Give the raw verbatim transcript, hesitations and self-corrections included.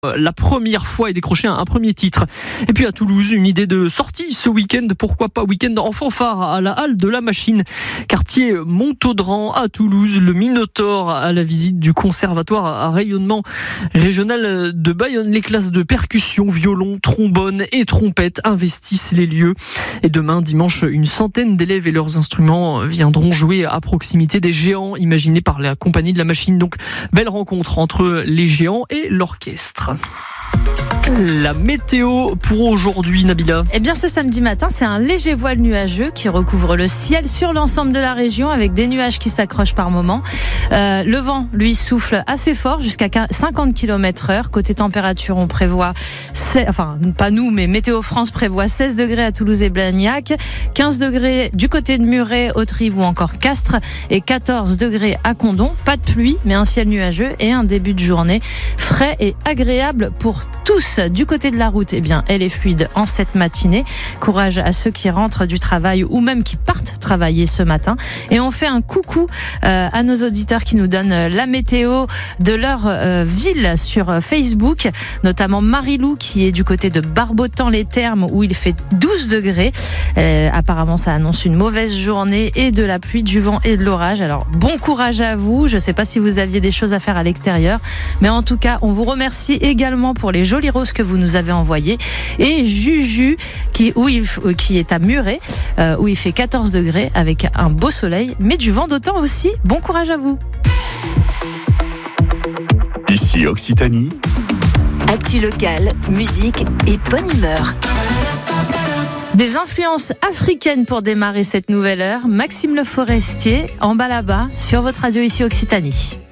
la première fois et décrocher un, un premier titre. Et puis à Toulouse, une idée de sortie ce week-end, pourquoi pas week-end en fanfare à la halle de la Machine, quartier Montaudran à Toulouse. Le Minotaure à la visite du conservatoire à rayonnement régional de Bayonne. Les classes de percussion, violon, trombone et trompette investissent les lieux. Et demain, dimanche, une centaine d'élèves et leurs instruments viendront jouer à proximité des géants imaginés par la compagnie de la Machine. Donc, belle rencontre entre les géants et l'orchestre. La météo pour aujourd'hui, Nabila. Eh bien, ce samedi matin, c'est un léger voile nuageux qui recouvre le ciel sur l'ensemble de la région avec des nuages qui s'accrochent par moments. Euh, le vent, lui, souffle assez fort jusqu'à cinquante kilomètres heure. Côté température, on prévoit, enfin, pas nous, mais Météo France prévoit seize degrés à Toulouse et Blagnac, quinze degrés du côté de Muret, Autrive ou encore Castres et quatorze degrés à Condom. Pas de pluie, mais un ciel nuageux et un début de journée frais et agréable pour tous. Du côté de la route, eh bien, elle est fluide en cette matinée. Courage à ceux qui rentrent du travail ou même qui partent travailler ce matin. Et on fait un coucou euh, à nos auditeurs qui nous donnent la météo de leur euh, ville sur Facebook, notamment Marilou qui est du côté de Barbotan-les-Thermes où il fait douze degrés. Euh, apparemment, ça annonce une mauvaise journée et de la pluie, du vent et de l'orage. Alors, bon courage à vous. Je ne sais pas si vous aviez des choses à faire à l'extérieur, mais en tout cas, on vous remercie également pour les jolies roses que vous nous avez envoyées. Et Juju, qui, où il, qui est à Muret, euh, où il fait quatorze degrés avec un beau soleil, mais du vent d'autant aussi. Bon courage à vous. Ici Occitanie. Actu locale, musique et bonne humeur. Des influences africaines pour démarrer cette nouvelle heure. Maxime Le Forestier, en bas là-bas, sur votre radio ici Occitanie.